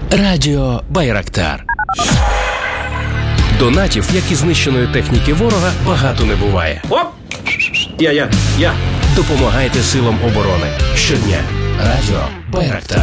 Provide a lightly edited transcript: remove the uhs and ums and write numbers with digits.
Радіо Байрактар. Донатів, як і знищеної техніки ворога, багато не буває. Оп! Я. Допомагайте силам оборони. Щодня. Радіо Байрактар.